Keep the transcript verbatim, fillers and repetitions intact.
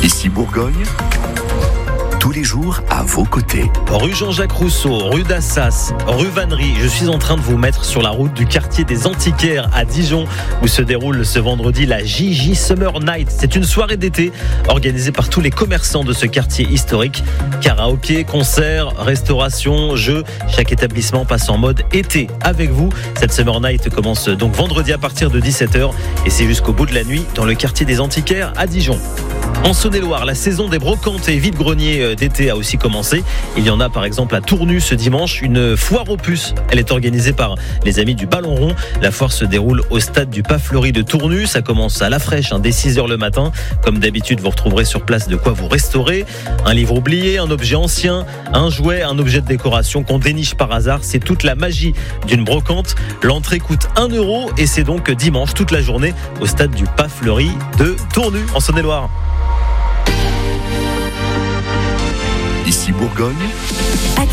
Ici Bourgogne, tous les jours à vos côtés. Rue Jean-Jacques Rousseau, rue d'Assas, rue Vannerie. Je suis en train de vous mettre sur la route du quartier des Antiquaires à Dijon, où se déroule ce vendredi la J J Summer Night. C'est une soirée d'été organisée par tous les commerçants de ce quartier historique. Karaoké, concerts, restauration, jeux. Chaque établissement passe en mode été avec vous. Cette Summer Night commence donc vendredi à partir de dix-sept heures et c'est jusqu'au bout de la nuit dans le quartier des Antiquaires à Dijon. En Saône-et-Loire, la saison des brocantes et vide-greniers d'été a aussi commencé. Il y en a par exemple à Tournu ce dimanche, une foire aux puces. Elle est organisée par les amis du Ballon Rond. La foire se déroule au stade du Pas Fleuri de Tournu. Ça commence à la fraîche, hein, dès six heures le matin. Comme d'habitude, vous retrouverez sur place de quoi vous restaurer. Un livre oublié, un objet ancien, un jouet, un objet de décoration qu'on déniche par hasard. C'est toute la magie d'une brocante. L'entrée coûte un euro et c'est donc dimanche toute la journée au stade du Pas Fleuri de Tournu en Saône-et-Loire. Ici Bourgogne,